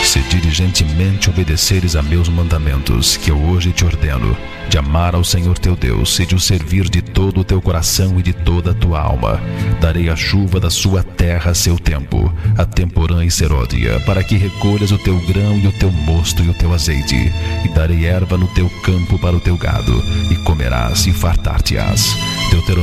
se diligentemente obedeceres a meus mandamentos, que eu hoje te ordeno, de amar ao Senhor teu Deus e de o servir de todo o teu coração e de toda a tua alma, darei a chuva da sua terra a seu tempo, a temporã e serôdia, para que recolhas o teu grão e o teu mosto e o teu azeite, e darei erva no teu campo para o teu gado, e comerás e fartar-te-ás.